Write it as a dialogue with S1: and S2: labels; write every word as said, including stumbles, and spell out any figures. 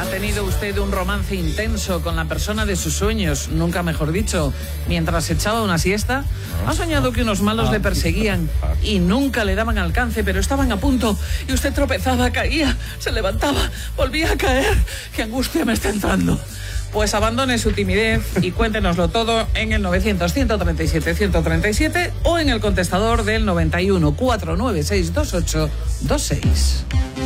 S1: tenido usted un romance intenso con la persona de sus sueños, nunca mejor dicho, mientras echaba una siesta? ¿Ha soñado que unos malos le perseguían y nunca le daban alcance, pero estaban a punto y usted tropezaba, caía, se levantaba, volvía a caer? ¡Qué angustia me está entrando! Pues abandone su timidez y cuéntenoslo todo en el novecientos, ciento treinta y siete, ciento treinta y siete o en el contestador del noventa y uno, cuatro nueve seis, dos ocho dos seis.